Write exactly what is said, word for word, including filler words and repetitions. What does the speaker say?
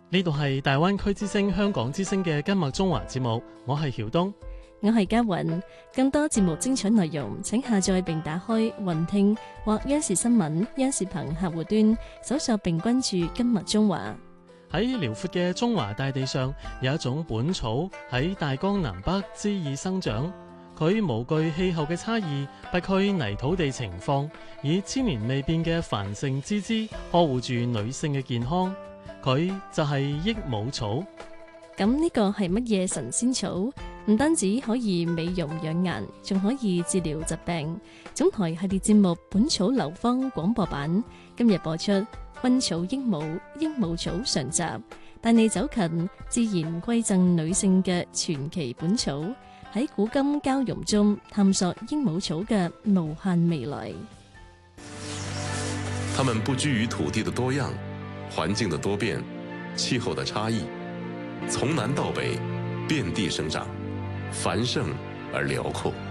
呢度係大灣區之聲香港之聲嘅今日中華節目，我係曉東， 我係嘉韻。更多節目精彩內容，請下載並打開雲聽或央視新聞、央視頻客戶端，搜索並關注今日中華。 喺遼闊嘅中華大地上，有一種本草喺大江南北恣意生長，佢無懼氣候嘅差異，不拘泥土地情況，以千年未變嘅繁盛之姿呵護住女性嘅健康。佢就係益母草。 咁呢個係乜嘢神仙草？唔單止可以美容養顏，仲可以治療疾病。總台系列節目《本草流芳》廣播版今日播出《昆草益母》益母草上集，帶你走近自然饋贈女性嘅傳奇本草，喺古今交融中探索益母草嘅無限未來。 它們不拘於土地的多樣、環境的多變、氣候的差異，從南到北遍地生長，繁盛而遼闊。